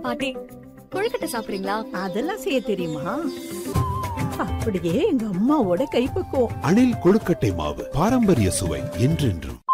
பாட்டி கொழுக்கட்டை சாப்பிடுறீங்களா? அதெல்லாம் செய்ய தெரியுமா? அப்படியே எங்க அம்மாவோட கைப்பக்குவம். அணில் கொழுக்கட்டை மாவு, பாரம்பரிய சுவை என்றென்றும்.